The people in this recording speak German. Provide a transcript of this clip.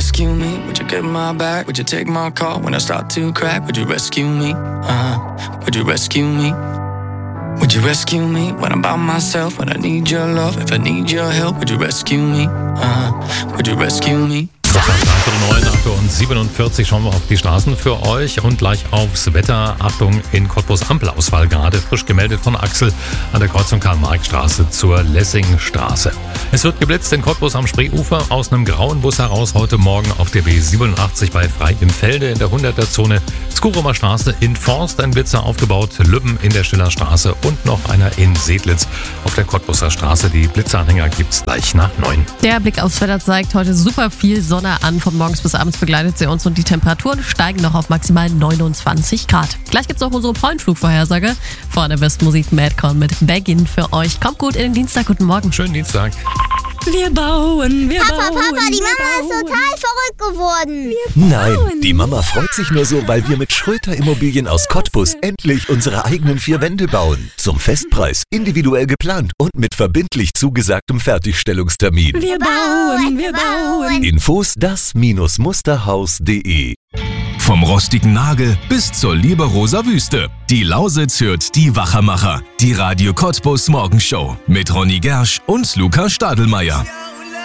rescue me? Would you get my back? Would you take my call when I start to crack? Would you rescue me? Would you rescue me? Would you rescue me when I'm by myself? When I need your love, if I need your help, would you rescue me? Would you rescue me? 8:47 schauen wir auf die Straßen für euch und gleich aufs Wetter. Achtung, in Cottbus Ampelausfall gerade frisch gemeldet von Axel an der Kreuzung Karl-Marx-Straße zur Lessingstraße. Es wird geblitzt in Cottbus am Spreeufer aus einem grauen Bus heraus heute Morgen auf der B87 bei Frei im Felde in der 100er-Zone. Skurumer Straße in Forst ein Blitzer aufgebaut, Lübben in der Schillerstraße und noch einer in Sedlitz auf der Cottbuser Straße. Die Blitzeranhänger gibt's gleich nach 9. Der Blick aufs Wetter zeigt heute super viel Sonne an. Von morgens bis abends begleitet sie uns und die Temperaturen steigen noch auf maximal 29 Grad. Gleich gibt's auch unsere Pollenflugvorhersage. Vor der besten Musik Madcon mit Begin für euch. Kommt gut in den Dienstag. Guten Morgen. Schönen Dienstag. Wir bauen, Papa, die Mama ist total verrückt geworden. Nein, die Mama freut sich nur so, weil wir mit Schröter Immobilien aus Cottbus endlich unsere eigenen 4 Wände bauen. Zum Festpreis, individuell geplant und mit verbindlich zugesagtem Fertigstellungstermin. Wir bauen. Infos das-musterhaus.de. Vom rostigen Nagel bis zur Lieberoser Wüste. Die Lausitz hört die Wachermacher. Die Radio Cottbus Morgenshow mit Ronny Gersch und Luca Stadelmeier.